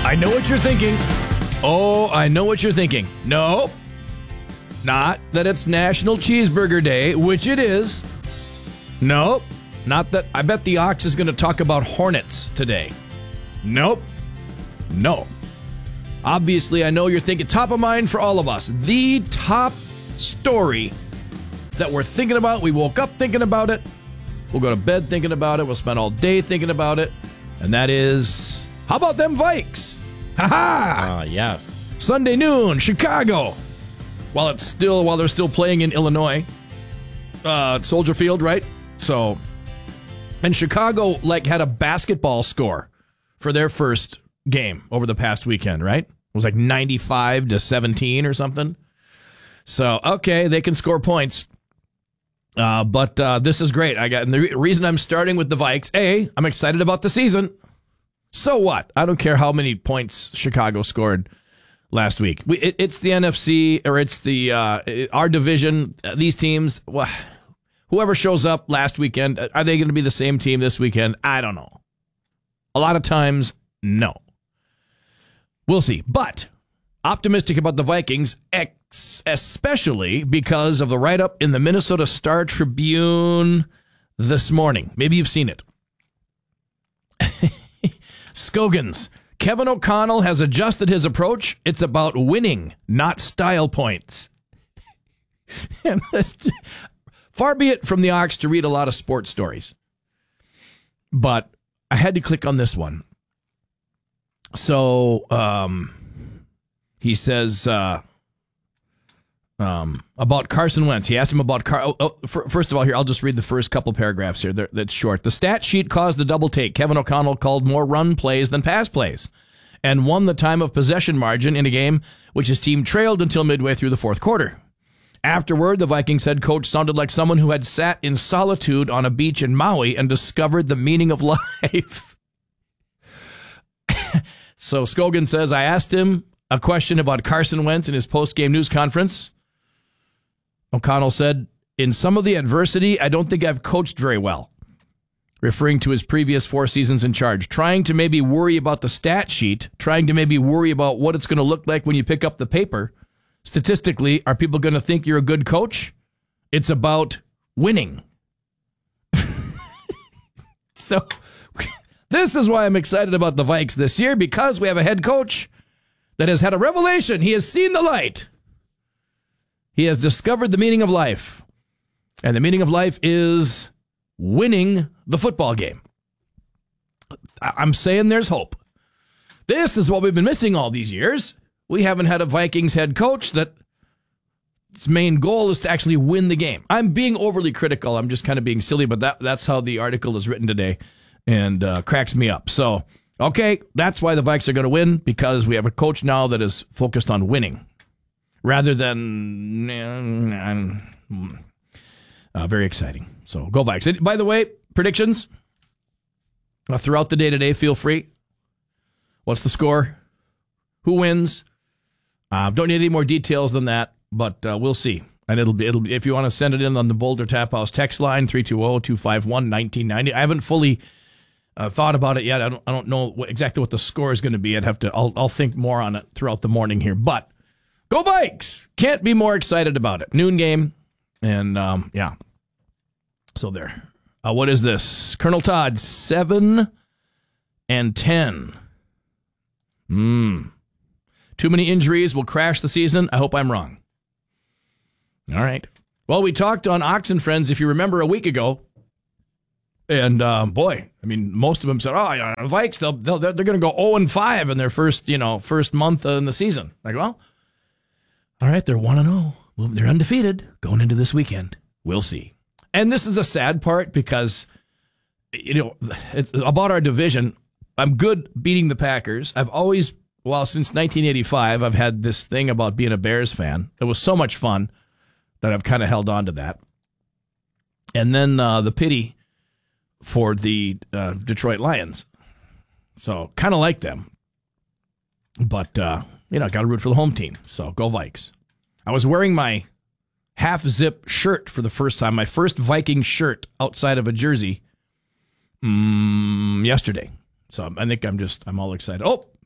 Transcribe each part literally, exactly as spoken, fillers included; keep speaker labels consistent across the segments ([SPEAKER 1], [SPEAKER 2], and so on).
[SPEAKER 1] I know what you're thinking. Oh, I know what you're thinking. No, not that it's National Cheeseburger Day, which it is. Nope, not that. I bet the Ox is going to talk about Hornets today. Nope, no. Obviously, I know you're thinking top of mind for all of us. The top story that we're thinking about. We woke up thinking about it. We'll go to bed thinking about it. We'll spend all day thinking about it. And that is, how about them Vikes? Ha-ha!
[SPEAKER 2] Ah, uh, yes.
[SPEAKER 1] Sunday noon, Chicago. While it's still, while they're still playing in Illinois. Uh, Soldier Field, right? So, and Chicago, like, had a basketball score for their first game over the past weekend, right? It was like ninety-five to seventeen or something. So, okay, they can score points. Uh, but uh, this is great. I got, and the re- reason I'm starting with the Vikes, A, I'm excited about the season. So what? I don't care how many points Chicago scored last week. We, it, it's the N F C, or it's the uh, our division. These teams, well, whoever shows up last weekend, are they going to be the same team this weekend? I don't know. A lot of times, no. We'll see. But optimistic about the Vikings, ex- especially because of the write-up in the Minnesota Star Tribune this morning. Maybe you've seen it. Skogans. Kevin O'Connell has adjusted his approach. It's about winning, not style points. And far be it from the Ox to read a lot of sports stories. But I had to click on this one. So, um, he says uh, um, about Carson Wentz. He asked him about Car. Oh, oh, first of all, here, I'll just read the first couple paragraphs here. They're, that's short. The stat sheet caused a double take. Kevin O'Connell called more run plays than pass plays and won the time of possession margin in a game which his team trailed until midway through the fourth quarter. Afterward, the Vikings head coach sounded like someone who had sat in solitude on a beach in Maui and discovered the meaning of life. So Scogan says, I asked him a question about Carson Wentz in his post-game news conference. O'Connell said, in some of the adversity, I don't think I've coached very well, referring to his previous four seasons in charge, trying to maybe worry about the stat sheet, trying to maybe worry about what it's going to look like when you pick up the paper. Statistically, are people going to think you're a good coach? It's about winning. So this is why I'm excited about the Vikes this year, because we have a head coach that has had a revelation. He has seen the light. He has discovered the meaning of life. And the meaning of life is winning the football game. I'm saying there's hope. This is what we've been missing all these years. We haven't had a Vikings head coach that its main goal is to actually win the game. I'm being overly critical. I'm just kind of being silly, but that, that's how the article is written today. And uh, cracks me up. So, okay, that's why the Vikes are going to win, because we have a coach now that is focused on winning rather than uh, very exciting. So, go Vikes. And by the way, predictions uh, throughout the day today, feel free. What's the score? Who wins? Uh, don't need any more details than that, but uh, we'll see. And it'll be, it'll be, if you want to send it in on the Boulder Tap House text line, three two zero, two five one, one nine nine zero. I haven't fully Uh, thought about it yet. I don't. I don't know what, exactly what the score is going to be. I'd have to. I'll. I'll think more on it throughout the morning here. But go Vikes! Can't be more excited about it. Noon game, and um, yeah. So there. Uh, what is this? Colonel Todd seven and ten. Hmm. Too many injuries will crash the season. I hope I'm wrong. All right. Well, we talked on Ox and Friends, if you remember, a week ago. And, um, boy, I mean, most of them said, oh, yeah, Vikes, they'll, they'll, they're going to go oh and five in their first, you know, first month in the season. Like, well, all right, they're one and oh. Well, they're undefeated going into this weekend. We'll see. And this is a sad part because, you know, it's about our division. I'm good beating the Packers. I've always, well, since nineteen eighty-five, I've had this thing about being a Bears fan. It was so much fun that I've kind of held on to that. And then uh, the pity for the uh, Detroit Lions. So kind of like them. But, uh, you know, got to root for the home team. So go Vikes. I was wearing my half-zip shirt for the first time, my first Viking shirt outside of a jersey um, yesterday. So I think I'm just, I'm all excited. Oh,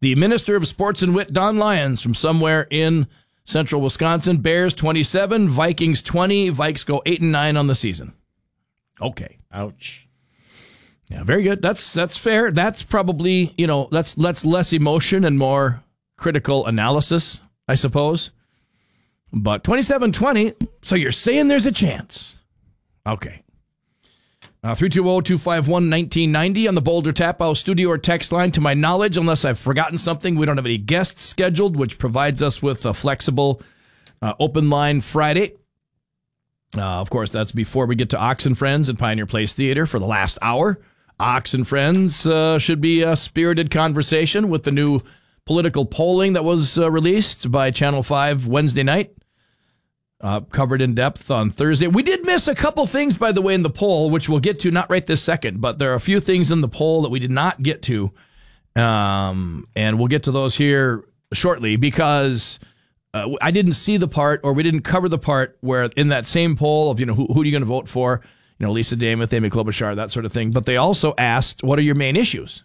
[SPEAKER 1] The Minister of Sports and Wit, Don Lyons, from somewhere in central Wisconsin. Bears twenty-seven, Vikings twenty. Vikes go eight and nine on the season. Okay.
[SPEAKER 2] Ouch.
[SPEAKER 1] Yeah, very good. That's that's fair. That's probably, you know, that's that's less emotion and more critical analysis, I suppose. But twenty-seven twenty, so you're saying there's a chance. Okay. Uh, three two zero, two five one, one nine nine zero on the Boulder Tap House studio or text line. To my knowledge, unless I've forgotten something, we don't have any guests scheduled, which provides us with a flexible uh, open line Friday. Uh, of course, that's before we get to Ox and Friends at Pioneer Place Theater for the last hour. Ox and Friends uh, should be a spirited conversation with the new political polling that was uh, released by Channel five Wednesday night. Uh, covered in depth on Thursday. We did miss a couple things, by the way, in the poll, which we'll get to not right this second, but there are a few things in the poll that we did not get to. Um, and we'll get to those here shortly because uh, I didn't see the part, or we didn't cover the part where in that same poll of, you know, who, who are you going to vote for? You know, Lisa Damath, Amy Klobuchar, that sort of thing. But they also asked, what are your main issues?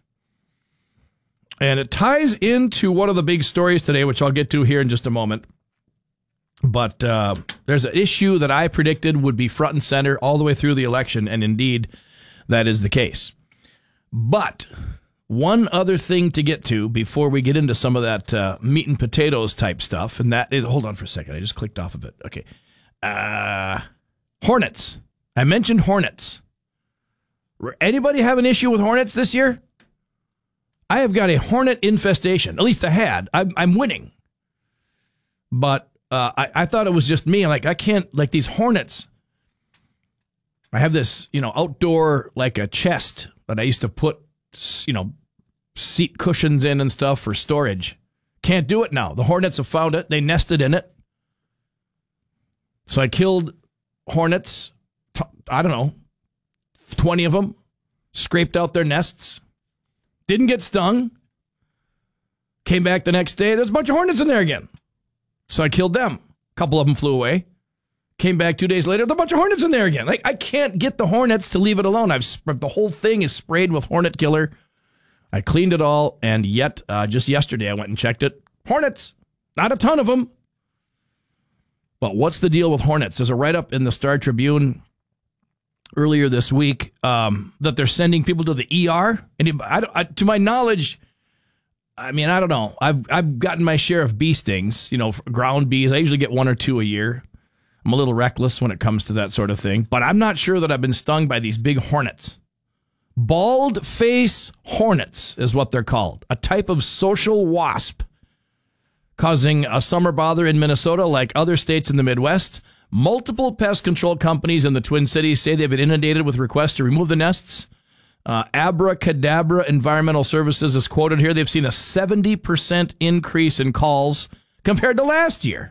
[SPEAKER 1] And it ties into one of the big stories today, which I'll get to here in just a moment. But uh, there's an issue that I predicted would be front and center all the way through the election, and indeed, that is the case. But one other thing to get to before we get into some of that uh, meat and potatoes type stuff, and that is, hold on for a second, I just clicked off of it. Okay. Uh, Hornets. I mentioned Hornets. Anybody have an issue with Hornets this year? I have got a Hornet infestation. At least I had. I'm, I'm winning. But uh, I, I thought it was just me. I'm like, I can't, like these Hornets. I have this, you know, outdoor, like a chest that I used to put, you know, seat cushions in and stuff for storage. Can't do it now. The Hornets have found it. They nested in it. So I killed Hornets. I don't know, twenty of them, scraped out their nests, didn't get stung, came back the next day, there's a bunch of hornets in there again. So I killed them. A couple of them flew away. Came back two days later, there's a bunch of hornets in there again. Like, I can't get the hornets to leave it alone. I've sp- The whole thing is sprayed with hornet killer. I cleaned it all, and yet, uh, just yesterday I went and checked it. Hornets, not a ton of them. But what's the deal with hornets? There's a write-up in the Star Tribune earlier this week um, that they're sending people to the E R. And I, I, to my knowledge, I mean, I don't know. I've I've gotten my share of bee stings, you know, ground bees. I usually get one or two a year. I'm a little reckless when it comes to that sort of thing. But I'm not sure that I've been stung by these big hornets. Bald face hornets is what they're called. A type of social wasp causing a summer bother in Minnesota like other states in the Midwest. Multiple pest control companies in the Twin Cities say they've been inundated with requests to remove the nests. Uh, Abracadabra Environmental Services is quoted here. They've seen a seventy percent increase in calls compared to last year.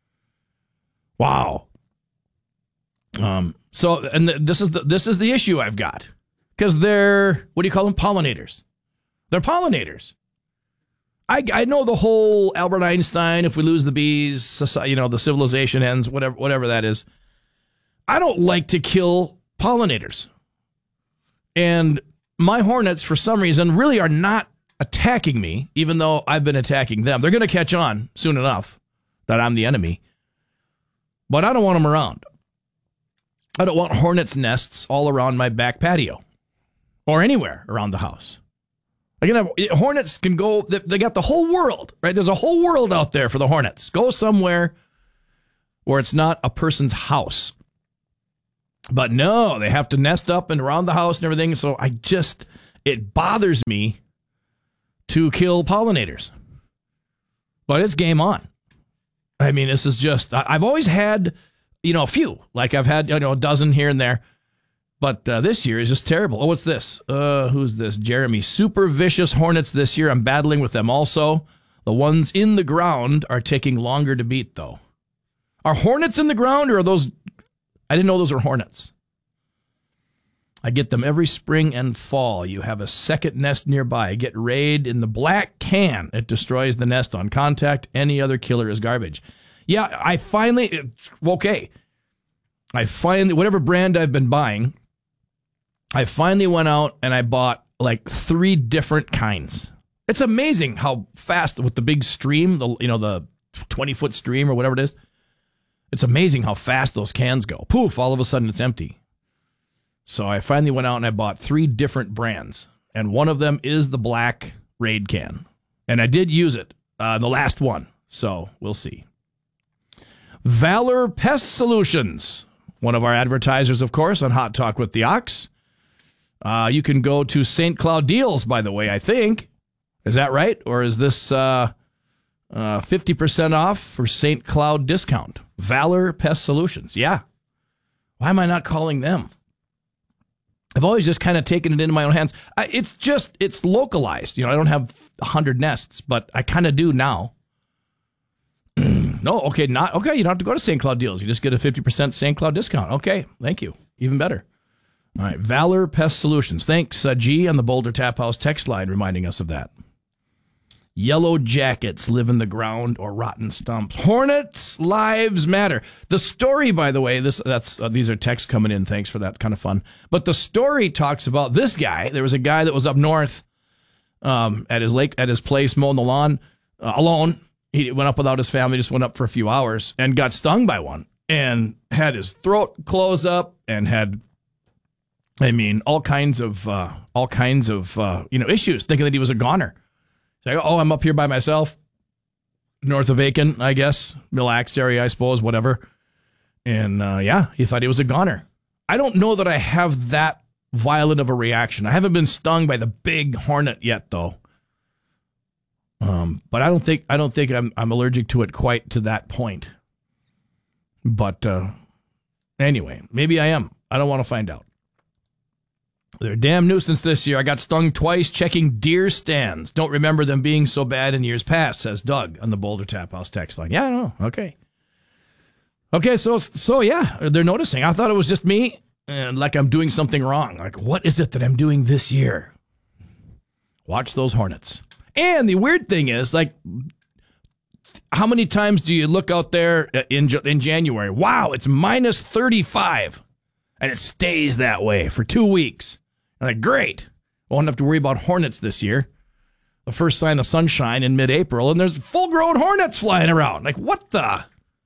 [SPEAKER 1] Wow. Um. So, and th- this is the this is the issue I've got, because they're, what do you call them? Pollinators. They're pollinators. I, I know the whole Albert Einstein, if we lose the bees, society, you know, the civilization ends, whatever whatever that is. I don't like to kill pollinators. And my hornets, for some reason, really are not attacking me, even though I've been attacking them. They're going to catch on soon enough that I'm the enemy. But I don't want them around. I don't want hornets' nests all around my back patio or anywhere around the house. Again, hornets can go, they got the whole world, right? There's a whole world out there for the hornets. Go somewhere where it's not a person's house. But no, they have to nest up and around the house and everything. So I just, it bothers me to kill pollinators. But it's game on. I mean, this is just, I've always had, you know, a few. Like I've had, you know, a dozen here and there. But uh, this year is just terrible. Oh, what's this? Uh, who's this? Jeremy. Super vicious hornets this year. I'm battling with them also. The ones in the ground are taking longer to beat, though. Are hornets in the ground, or are those... I didn't know those were hornets. I get them every spring and fall. You have a second nest nearby. I get raid in the black can. It destroys the nest on contact. Any other killer is garbage. Yeah, I finally... Okay. I finally... Whatever brand I've been buying... I finally went out and I bought like three different kinds. It's amazing how fast with the big stream, the you know the twenty-foot stream or whatever it is, it's amazing how fast those cans go. Poof, all of a sudden it's empty. So I finally went out and I bought three different brands, and one of them is the black Raid can. And I did use it, uh, the last one, so we'll see. Valor Pest Solutions, one of our advertisers, of course, on Hot Talk with the Ox. Uh, you can go to Saint Cloud Deals, by the way, I think. Is that right? Or is this uh, uh, fifty percent off for Saint Cloud discount? Valor Pest Solutions. Yeah. Why am I not calling them? I've always just kind of taken it into my own hands. I, it's just, it's localized. You know, I don't have one hundred nests, but I kind of do now. No, okay, not, okay, you don't have to go to Saint Cloud Deals. You just get a fifty percent Saint Cloud discount. Okay, thank you. Even better. All right, Valor Pest Solutions. Thanks, uh, G, on the Boulder Tap House text line reminding us of that. Yellow jackets live in the ground or rotten stumps. Hornets' lives matter. The story, by the way, this that's uh, these are texts coming in. Thanks for that, kind of fun. But the story talks about this guy. There was a guy that was up north um, at his lake, at his place, mowing the lawn uh, alone. He went up without his family, just went up for a few hours and got stung by one and had his throat close up and had, I mean, all kinds of uh, all kinds of uh, you know issues, thinking that he was a goner. So I go, oh, I'm up here by myself, north of Aiken, I guess, Mille Lacs area, I suppose, whatever. And uh, yeah, he thought he was a goner. I don't know that I have that violent of a reaction. I haven't been stung by the big hornet yet, though. Um, but I don't think I don't think I'm I'm allergic to it quite to that point. But uh, anyway, maybe I am. I don't want to find out. They're a damn nuisance this year. I got stung twice checking deer stands. Don't remember them being so bad in years past, says Doug on the Boulder Tap House text line. Yeah, I know. Okay. Okay, so, so yeah, they're noticing. I thought it was just me, and like I'm doing something wrong. Like, what is it that I'm doing this year? Watch those hornets. And the weird thing is, like, how many times do you look out there in in January? Wow, it's minus thirty-five, and it stays that way for two weeks. I'm like, great. I won't have to worry about hornets this year. The first sign of sunshine in mid-April, and there's full-grown hornets flying around. Like, what the?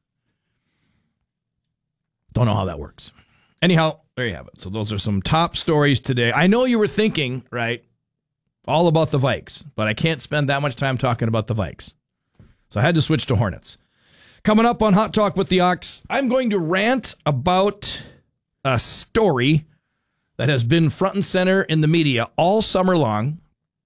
[SPEAKER 1] Don't know how that works. Anyhow, there you have it. So those are some top stories today. I know you were thinking, right, all about the Vikes, but I can't spend that much time talking about the Vikes. So I had to switch to Hornets. Coming up on Hot Talk with the Ox, I'm going to rant about a story that has been front and center in the media all summer long,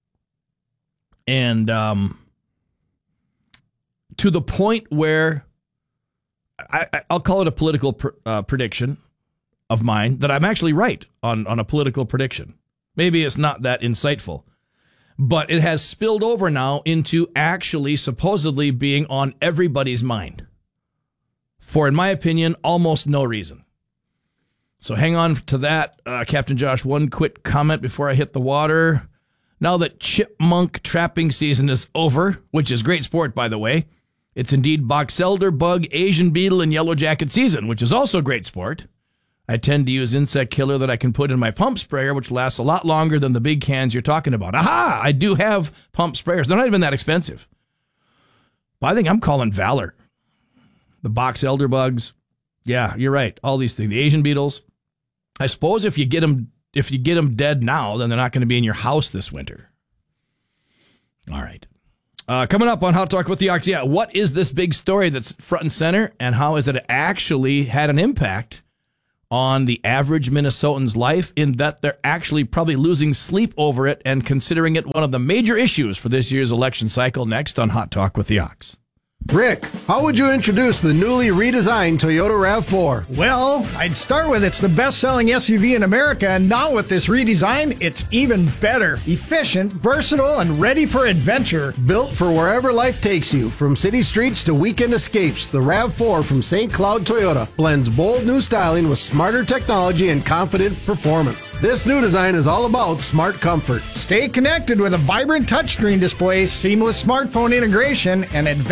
[SPEAKER 1] and um, to the point where I, I'll call it a political pr- uh, prediction of mine, that I'm actually right on, on a political prediction. Maybe it's not that insightful, but it has spilled over now into actually supposedly being on everybody's mind for, in my opinion, almost no reason. So hang on to that, uh, Captain Josh. One quick comment before I hit the water. Now that chipmunk trapping season is over, which is great sport, by the way, it's indeed box elder, bug, Asian beetle, and yellow jacket season, which is also great sport. I tend to use insect killer that I can put in my pump sprayer, which lasts a lot longer than the big cans you're talking about. Aha! I do have pump sprayers. They're not even that expensive. But I think I'm calling Valor. The box elder bugs. Yeah, you're right. All these things. The Asian beetles. I suppose if you get them, if you get them dead now, then they're not going to be in your house this winter. All right. Uh, coming up on Hot Talk with the Ox. Yeah, what is this big story that's front and center, and how has it actually had an impact on the average Minnesotan's life, in that they're actually probably losing sleep over it and considering it one of the major issues for this year's election cycle? Next on Hot Talk with the Ox.
[SPEAKER 2] Rick, how would you introduce the newly redesigned Toyota RAV four?
[SPEAKER 3] Well, I'd start with it's the best-selling S U V in America, and now with this redesign, it's even better. Efficient, versatile, and ready for adventure.
[SPEAKER 2] Built for wherever life takes you, from city streets to weekend escapes, the RAV four from Saint Cloud Toyota blends bold new styling with smarter technology and confident performance. This new design is all about smart comfort.
[SPEAKER 3] Stay connected with a vibrant touchscreen display, seamless smartphone integration, and advanced voice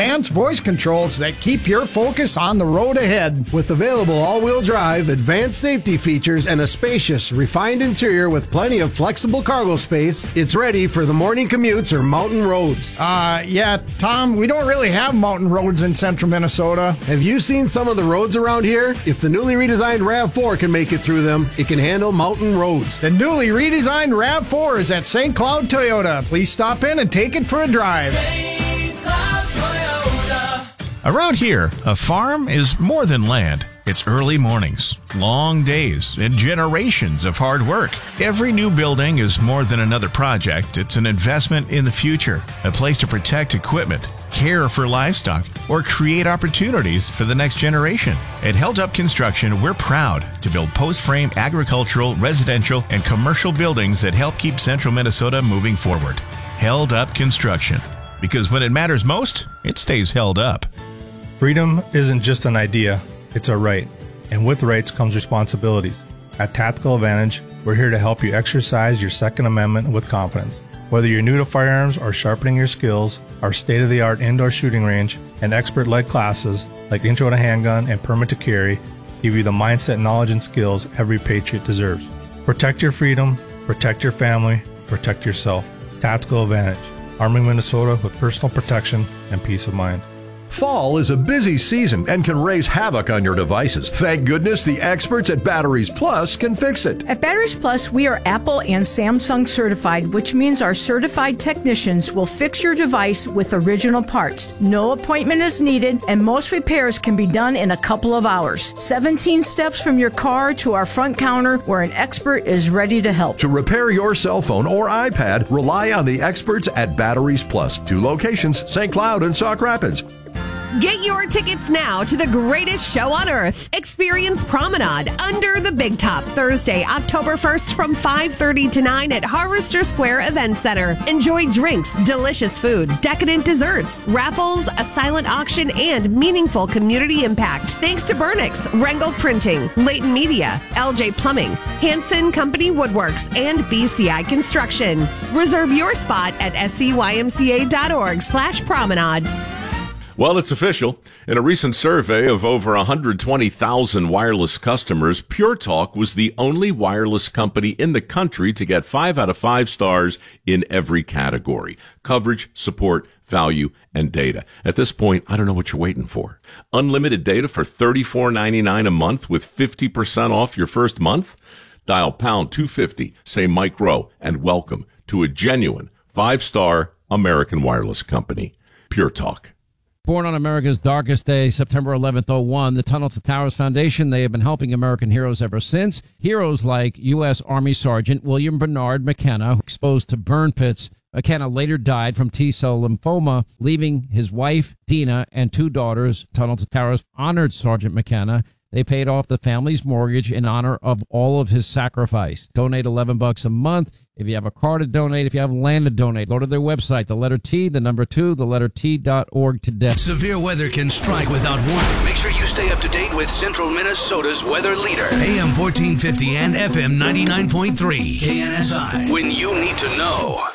[SPEAKER 3] voice controls that keep your focus on the road ahead.
[SPEAKER 2] With available all-wheel drive, advanced safety features, and a spacious, refined interior with plenty of flexible cargo space, it's ready for the morning commutes or mountain roads.
[SPEAKER 3] Uh, yeah, Tom, we don't really have mountain roads in central Minnesota.
[SPEAKER 2] Have you seen some of the roads around here? If the newly redesigned RAV four can make it through them, it can handle mountain roads.
[SPEAKER 3] The newly redesigned RAV four is at Saint Cloud Toyota. Please stop in and take it for a drive.
[SPEAKER 4] Saint Cloud Toyota.
[SPEAKER 5] Around here, a farm is more than land. It's early mornings, long days, and generations of hard work. Every new building is more than another project. It's an investment in the future, a place to protect equipment, care for livestock, or create opportunities for the next generation. At Held Up Construction, we're proud to build post-frame agricultural, residential, and commercial buildings that help keep central Minnesota moving forward. Held Up Construction, because when it matters most, it stays held up.
[SPEAKER 6] Freedom isn't just an idea. It's a right, and with rights comes responsibilities. At Tactical Advantage, we're here to help you exercise your Second Amendment with confidence. Whether you're new to firearms or sharpening your skills, our state-of-the-art indoor shooting range and expert-led classes like Intro to Handgun and Permit to Carry give you the mindset, knowledge, and skills every patriot deserves. Protect your freedom, protect your family, protect yourself. Tactical Advantage, arming Minnesota with personal protection and peace of mind.
[SPEAKER 7] Fall is a busy season and can raise havoc on your devices. Thank goodness the experts at Batteries Plus can fix it.
[SPEAKER 8] At Batteries Plus, we are Apple and Samsung certified, which means our certified technicians will fix your device with original parts. No appointment is needed, and most repairs can be done in a couple of hours. seventeen steps from your car to our front counter where an expert is ready to help.
[SPEAKER 7] To repair your cell phone or iPad, rely on the experts at Batteries Plus. Two locations, Saint Cloud and Sauk Rapids.
[SPEAKER 9] Get your tickets now to the greatest show on earth. Experience Promenade Under the Big Top Thursday, October first from five thirty to nine at Harvester Square Event Center. Enjoy drinks, delicious food, decadent desserts, raffles, a silent auction, and meaningful community impact. Thanks to Burnix, Rengel Printing, Leighton Media, L J Plumbing, Hanson Company Woodworks, and B C I Construction. Reserve your spot at scymca.org slash promenade.
[SPEAKER 10] Well, it's official. In a recent survey of over one hundred twenty thousand wireless customers, Pure Talk was the only wireless company in the country to get five out of five stars in every category: coverage, support, value, and data. At this point, I don't know what you're waiting for. Unlimited data for thirty-four ninety-nine a month with fifty percent off your first month? Dial pound two fifty, say Mike Rowe, and welcome to a genuine five-star American wireless company. Pure Talk.
[SPEAKER 11] Born on America's darkest day, September eleventh, oh one, the Tunnel to Towers Foundation, they have been helping American heroes ever since. Heroes like U S. Army Sergeant William Bernard McKenna, exposed to burn pits. McKenna later died from T-cell lymphoma, leaving his wife, Dina, and two daughters. Tunnel to Towers honored Sergeant McKenna. They paid off the family's mortgage in honor of all of his sacrifice. Donate eleven bucks a month. If you have a car to donate, if you have land to donate, go to their website, the letter T, the number two, the letter T dot org today.
[SPEAKER 12] Severe weather can strike without warning. Make sure you stay up to date with Central Minnesota's weather leader. A M fourteen fifty and F M ninety-nine point three. K N S I. When you need to know.